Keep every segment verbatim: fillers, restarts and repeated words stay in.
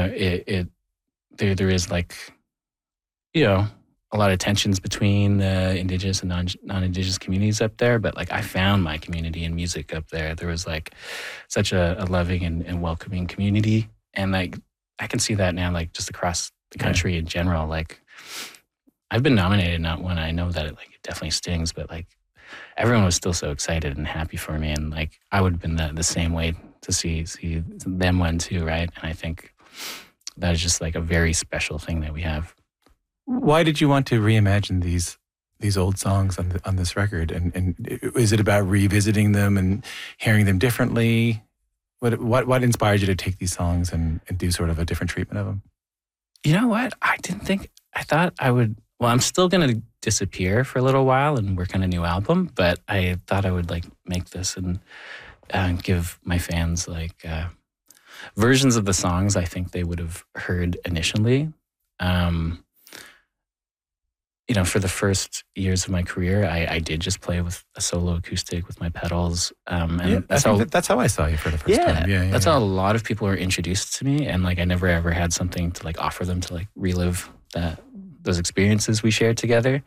it, it there there is like, you know, a lot of tensions between the Indigenous and non, non-Indigenous communities up there, but like I found my community in music up there. There was like such a, a loving and, and welcoming community, and like I can see that now, like just across the country yeah. in general. Like I've been nominated, not one. I know that it like it definitely stings, but like everyone was still so excited and happy for me, and like I would have been the, the same way to see see them win too, right? And I think that is just like a very special thing that we have. Why did you want to reimagine these these old songs on the, on this record? And and is it about revisiting them and hearing them differently? What what what inspired you to take these songs and, and do sort of a different treatment of them? You know what? I didn't think. I thought I would. Well, I'm still gonna disappear for a little while and work on a new album, but I thought I would like make this and uh, give my fans like uh, versions of the songs I think they would have heard initially. Um, You know, for the first years of my career, I, I did just play with a solo acoustic with my pedals. Um, and yeah, that's I how that, that's how I saw you for the first yeah, time. Yeah, yeah that's yeah. how a lot of people were introduced to me, and like I never ever had something to like offer them to like relive that those experiences we shared together.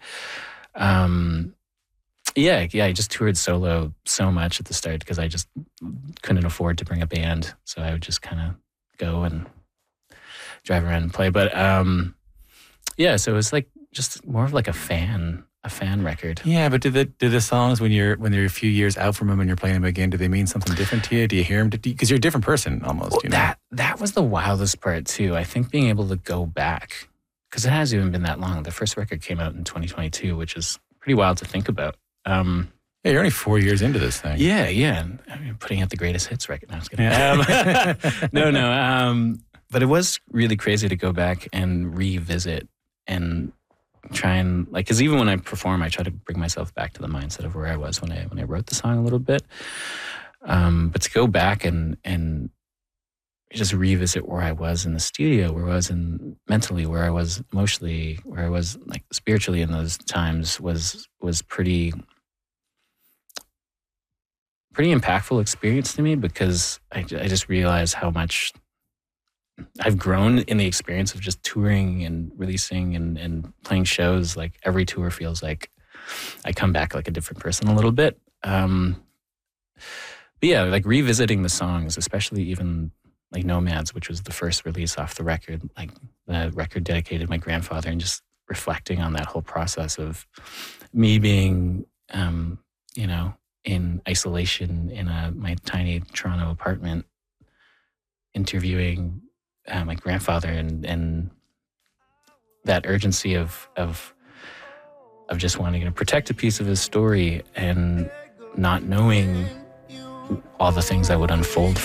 Um, yeah, yeah, I just toured solo so much at the start because I just couldn't afford to bring a band, so I would just kind of go and drive around and play. But um, yeah, so it was like. Just more of like a fan, a fan record. Yeah, but do the do the songs when you're when they're a few years out from them and you're playing them again, do they mean something different to you? Do you hear them? Because you're a different person almost. Well, you know? That that was the wildest part too. I think being able to go back, because it hasn't even been that long. The first record came out in twenty twenty-two, which is pretty wild to think about. Um, yeah, you're only four years into this thing. Yeah, yeah. I mean, putting out the greatest hits record. No, I was kidding. Yeah. Um, no, no. Um, but it was really crazy to go back and revisit and. Try and like, because even when I perform, I try to bring myself back to the mindset of where I was when I when I wrote the song a little bit. Um, but to go back and and just revisit where I was in the studio, where I was in mentally, where I was emotionally, where I was like spiritually in those times was was pretty pretty impactful experience to me because I I just realized how much. I've grown in the experience of just touring and releasing and, and playing shows. Like every tour feels like I come back like a different person a little bit. Um, but yeah, like revisiting the songs, especially even like Nomads, which was the first release off the record, like the record dedicated to my grandfather, and just reflecting on that whole process of me being, um, you know, in isolation in a, my tiny Toronto apartment, interviewing Uh, my grandfather and and that urgency of of of just wanting to protect a piece of his story and not knowing all the things that would unfold